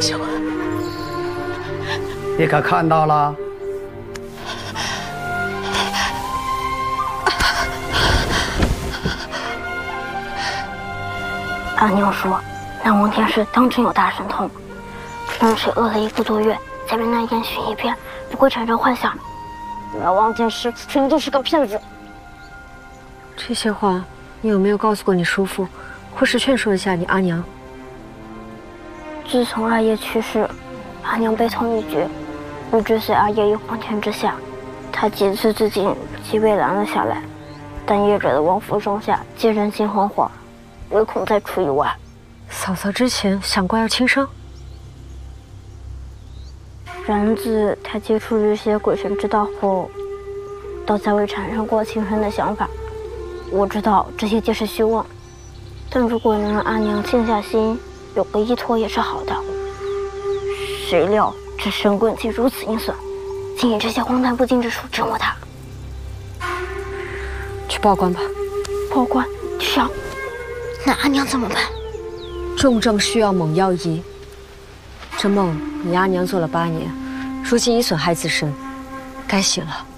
秀恩， 你可看到了？ 阿娘说，南王天师当真有大神通，让谁饿了1个多月，再被那烟熏一遍，不会产生幻想。南王天师肯定就是个骗子。 这些话你有没有告诉过你叔父，或是劝说一下你阿娘？ 自从阿爷去世，阿娘悲痛欲绝，不知随阿爷于黄泉之下，她几次自尽，即被拦了下来，但业者的王府上下皆人心惶惶，唯恐再出意外。 嫂嫂之前想过要轻生， 然自她接触这些鬼神之道后，倒再未产生过轻生的想法。我知道这些皆是虚妄，但如果能让阿娘静下心，有个依托也是好的。谁料这神棍竟如此阴损，竟以这些荒诞不经之术折磨他。 去报官吧。 报官？去啊！那阿娘怎么办？ 重症需要猛药医。这梦你阿娘做了8年，如今已损害自身，该醒了。